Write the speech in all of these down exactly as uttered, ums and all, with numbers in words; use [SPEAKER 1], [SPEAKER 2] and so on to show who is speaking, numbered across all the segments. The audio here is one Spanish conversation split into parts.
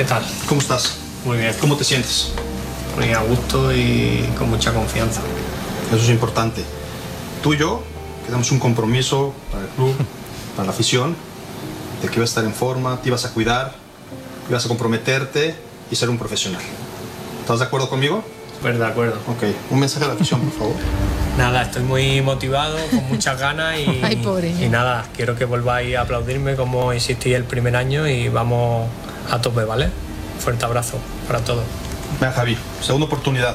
[SPEAKER 1] ¿Qué tal?
[SPEAKER 2] ¿Cómo estás?
[SPEAKER 1] Muy bien.
[SPEAKER 2] ¿Cómo te sientes?
[SPEAKER 1] Muy a gusto y con mucha confianza.
[SPEAKER 2] Eso es importante. Tú y yo quedamos un compromiso para el club, para la afición, de que ibas a estar en forma, te ibas a cuidar, ibas a comprometerte y ser un profesional. ¿Estás de acuerdo conmigo?
[SPEAKER 1] Pues de acuerdo.
[SPEAKER 2] Ok. Un mensaje a la afición, por favor.
[SPEAKER 1] Nada, estoy muy motivado, con muchas ganas y,
[SPEAKER 3] Ay, pobre.
[SPEAKER 1] y nada, quiero que volváis a aplaudirme como hiciste el primer año y vamos a tope, ¿vale? Fuerte abrazo para todos.
[SPEAKER 2] Venga, Javi, segunda oportunidad.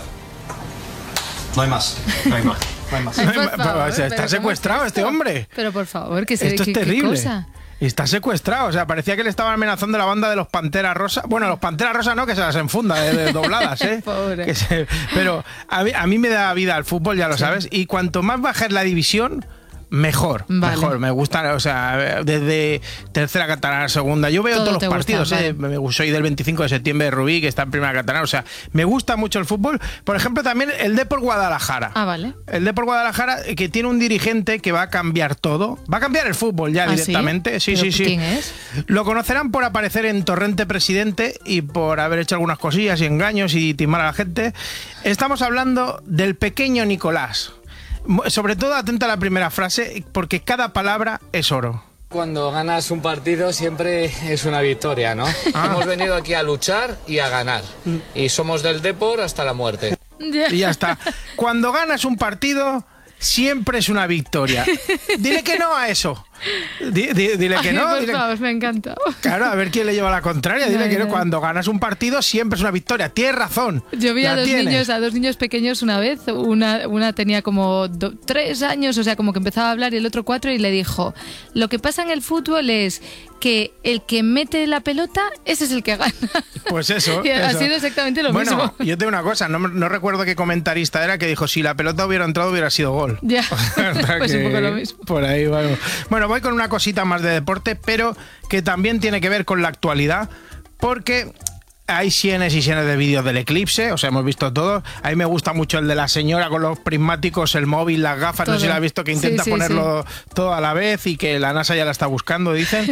[SPEAKER 2] No hay más.
[SPEAKER 1] No hay más.
[SPEAKER 2] No hay más.
[SPEAKER 3] Ay, por favor,
[SPEAKER 4] O sea,
[SPEAKER 3] pero
[SPEAKER 4] está
[SPEAKER 3] ¿cómo
[SPEAKER 4] secuestrado
[SPEAKER 3] es
[SPEAKER 4] este
[SPEAKER 3] esto?
[SPEAKER 4] hombre.
[SPEAKER 3] Pero por favor, que se
[SPEAKER 4] Esto
[SPEAKER 3] ¿qué,
[SPEAKER 4] es
[SPEAKER 3] qué
[SPEAKER 4] terrible.
[SPEAKER 3] cosa?
[SPEAKER 4] Está secuestrado, o sea, parecía que le estaban amenazando la banda de los Pantera Rosa. Bueno, los Pantera Rosa no, que se las enfunda de, de dobladas, ¿eh?
[SPEAKER 3] Pobre.
[SPEAKER 4] Que se- pero a mí, a mí me da vida el fútbol, ya lo sabes, y cuanto más baja es la división, mejor,
[SPEAKER 3] Vale.
[SPEAKER 4] mejor. Me gusta, o sea, desde tercera catalana a segunda. Yo veo
[SPEAKER 3] Todo
[SPEAKER 4] todos los
[SPEAKER 3] te gusta,
[SPEAKER 4] partidos,
[SPEAKER 3] vale.
[SPEAKER 4] ¿eh? Me- soy del veinticinco de septiembre de Rubí, que está en primera catalana, o sea, me gusta mucho el fútbol. Por ejemplo, también el Depor Guadalajara.
[SPEAKER 3] Ah, vale.
[SPEAKER 4] El Depor Guadalajara, que tiene un dirigente que va a cambiar todo. Va a cambiar el fútbol ya
[SPEAKER 3] ¿Ah, sí?
[SPEAKER 4] directamente. Sí,
[SPEAKER 3] ¿Pero
[SPEAKER 4] sí, sí.
[SPEAKER 3] quién es?
[SPEAKER 4] Lo conocerán por aparecer en Torrente Presidente y por haber hecho algunas cosillas y engaños y timar a la gente. Estamos hablando del pequeño Nicolás. Mo- Sobre todo atenta a la primera frase, porque cada palabra es oro.
[SPEAKER 5] Cuando ganas un partido siempre es una victoria, ¿no? Hemos venido aquí a luchar y a ganar. Y somos del Depor hasta la muerte.
[SPEAKER 3] Ya.
[SPEAKER 4] Y ya está. Cuando ganas un partido, siempre es una victoria. Dile que no a eso. Di- di- dile que
[SPEAKER 3] Ay,
[SPEAKER 4] no.
[SPEAKER 3] por
[SPEAKER 4] dile-
[SPEAKER 3] favor, me encanta.
[SPEAKER 4] Claro, a ver quién le lleva la contraria. Dile
[SPEAKER 3] No,
[SPEAKER 4] que no,
[SPEAKER 3] no.
[SPEAKER 4] cuando ganas un partido siempre es una victoria. Tienes razón.
[SPEAKER 3] Yo vi a
[SPEAKER 4] La
[SPEAKER 3] dos
[SPEAKER 4] tienes.
[SPEAKER 3] niños, a dos niños pequeños una vez. Una, una tenía como do- tres años, o sea, como que empezaba a hablar, y el otro cuatro, y le dijo: lo que pasa en el fútbol es que el que mete la pelota, ese es el que gana.
[SPEAKER 4] Pues eso.
[SPEAKER 3] Y ha
[SPEAKER 4] eso.
[SPEAKER 3] sido exactamente lo
[SPEAKER 4] bueno,
[SPEAKER 3] mismo.
[SPEAKER 4] yo tengo una cosa, no, no recuerdo qué comentarista era que dijo, si la pelota hubiera entrado hubiera sido gol.
[SPEAKER 3] Ya,
[SPEAKER 4] O sea
[SPEAKER 3] pues un
[SPEAKER 4] que
[SPEAKER 3] poco lo mismo.
[SPEAKER 4] Por ahí, bueno. Bueno, voy con una cosita más de deporte, pero que también tiene que ver con la actualidad, porque hay sienes y sienes de vídeos del eclipse, o sea, hemos visto todo. A mí me gusta mucho el de la señora con los prismáticos, el móvil, las gafas, no sé si
[SPEAKER 3] Todo.
[SPEAKER 4] la has visto, que
[SPEAKER 3] Sí,
[SPEAKER 4] intenta
[SPEAKER 3] sí,
[SPEAKER 4] ponerlo todo a la vez y que la NASA ya la está buscando, dicen,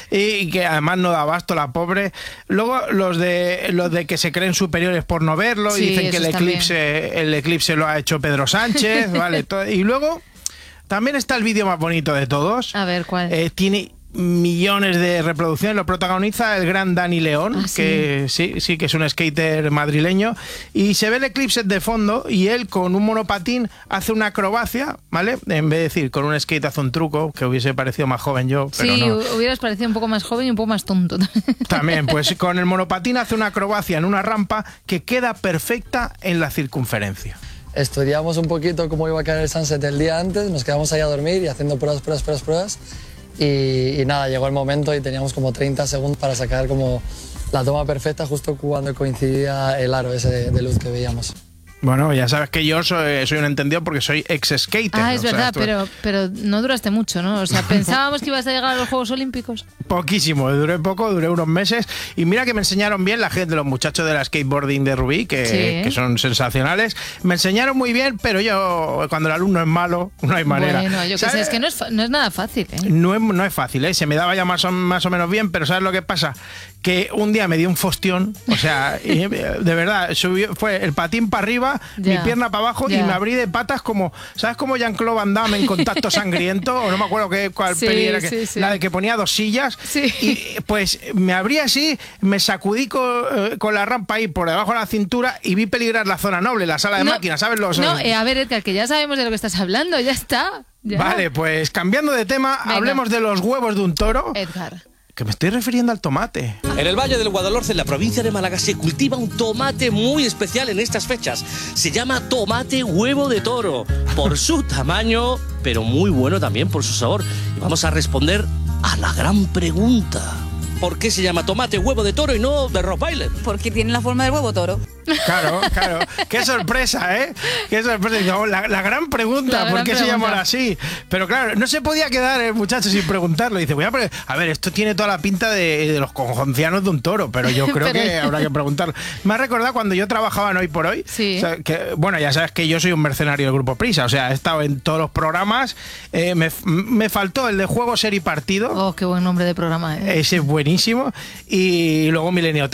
[SPEAKER 4] y que además no da abasto la pobre. Luego los de los de que se creen superiores por no verlo,
[SPEAKER 3] Sí,
[SPEAKER 4] y dicen que el
[SPEAKER 3] esos también.
[SPEAKER 4] eclipse, el eclipse lo ha hecho Pedro Sánchez, vale, todo. Y luego también está el vídeo más bonito de todos.
[SPEAKER 3] A ver, ¿cuál?
[SPEAKER 4] Eh, tiene millones de reproducciones, lo protagoniza el gran Dani León,
[SPEAKER 3] Ah, ¿sí?
[SPEAKER 4] que sí, sí, que es un skater madrileño, y se ve el eclipse de fondo y él con un monopatín hace una acrobacia, ¿vale? En vez de decir con un skate hace un truco, que hubiese parecido más joven yo, pero
[SPEAKER 3] Sí,
[SPEAKER 4] no.
[SPEAKER 3] hubieras parecido un poco más joven y un poco más tonto.
[SPEAKER 4] También, pues con el monopatín hace una acrobacia en una rampa que queda perfecta en la circunferencia.
[SPEAKER 6] Estudiamos un poquito cómo iba a caer el sunset el día antes, nos quedamos ahí a dormir y haciendo pruebas, pruebas, pruebas, pruebas. Y, y nada, llegó el momento y teníamos como treinta segundos para sacar como la toma perfecta justo cuando coincidía el aro ese de, de luz que veíamos.
[SPEAKER 4] Bueno, ya sabes que yo soy, soy un entendido porque soy ex skater.
[SPEAKER 3] Ah, es
[SPEAKER 4] o sea,
[SPEAKER 3] verdad,
[SPEAKER 4] estuve-
[SPEAKER 3] pero, pero no duraste mucho, ¿no? O sea, pensábamos que ibas a llegar a los Juegos Olímpicos.
[SPEAKER 4] Poquísimo, duré poco, duré unos meses. Y mira que me enseñaron bien la gente, los muchachos de la skateboarding de Rubí, que,
[SPEAKER 3] Sí.
[SPEAKER 4] que son sensacionales. Me enseñaron muy bien, pero yo, cuando el alumno es malo, no hay manera.
[SPEAKER 3] Bueno, yo qué sé,
[SPEAKER 4] ¿Sabes?
[SPEAKER 3] es que no es, fa- no es nada fácil, ¿eh?
[SPEAKER 4] No es, no es fácil, ¿eh? Se me daba ya más o, más o menos bien, pero ¿sabes lo que pasa? Que un día me dio un fostión, o sea, y, de verdad, subió, fue el patín para arriba,
[SPEAKER 3] Ya.
[SPEAKER 4] mi pierna para abajo, y
[SPEAKER 3] Ya.
[SPEAKER 4] me abrí de patas como, ¿sabes cómo Jean-Claude Van Damme en Contacto Sangriento? O no me acuerdo qué, cuál
[SPEAKER 3] Sí,
[SPEAKER 4] peli era, que,
[SPEAKER 3] sí, sí.
[SPEAKER 4] la de que ponía dos sillas.
[SPEAKER 3] Sí.
[SPEAKER 4] Y pues me abrí así, me sacudí con, eh, con la rampa ahí por debajo de la cintura y vi peligrar la zona noble, la sala de
[SPEAKER 3] No,
[SPEAKER 4] máquinas, ¿sabes? Los,
[SPEAKER 3] No, eh, a ver, Edgar, que ya sabemos de lo que estás hablando, ya está. ya.
[SPEAKER 4] Vale, pues cambiando de tema,
[SPEAKER 3] Venga.
[SPEAKER 4] hablemos de los huevos de un toro.
[SPEAKER 3] Edgar.
[SPEAKER 4] Que me estoy refiriendo al tomate.
[SPEAKER 7] En el Valle del Guadalhorce, en la provincia de Málaga, se cultiva un tomate muy especial en estas fechas. Se llama tomate huevo de toro, por su tamaño, pero muy bueno también por su sabor. Y vamos a responder a la gran pregunta. ¿Por qué se llama tomate huevo de toro y no de Rottweiler?
[SPEAKER 8] Porque tiene la forma del huevo toro.
[SPEAKER 4] Claro, claro. Qué sorpresa, ¿eh? Qué sorpresa. Digamos, La, la gran pregunta,
[SPEAKER 3] La
[SPEAKER 4] ¿por
[SPEAKER 3] gran
[SPEAKER 4] qué se
[SPEAKER 3] pregunta.
[SPEAKER 4] llama así? Pero claro, no se podía quedar el muchacho sin preguntarlo. Dice, voy a pre- a ver, esto tiene toda la pinta de, de los cojoncianos de un toro, pero yo creo
[SPEAKER 3] Pero-
[SPEAKER 4] que habrá que preguntarlo. Me ha recordado cuando yo trabajaba en Hoy por Hoy.
[SPEAKER 3] Sí.
[SPEAKER 4] O sea, que, bueno, ya sabes que yo soy un mercenario del Grupo Prisa. O sea, he estado en todos los programas. Eh, me, me faltó el de Juego, Ser y Partido.
[SPEAKER 3] Oh, qué buen nombre de programa, ¿eh?
[SPEAKER 4] Ese es buenísimo. Y luego Milenio